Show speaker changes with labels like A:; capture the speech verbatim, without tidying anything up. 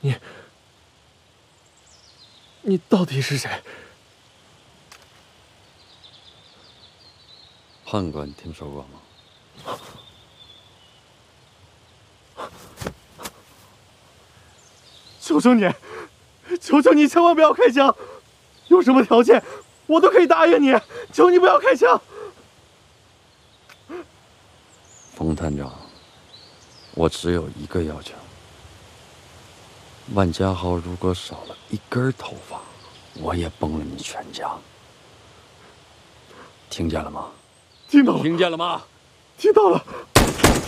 A: 你，你到底是谁？
B: 判官听说过吗？
A: 求求你，求求你，千万不要开枪！有什么条件，我都可以答应你。求你不要开枪！
B: 冯探长，我只有一个要求：万家豪如果少了一根头发，我也崩了你全家。听见了吗？
A: 听到了。
B: 听见了吗？
A: 听到了。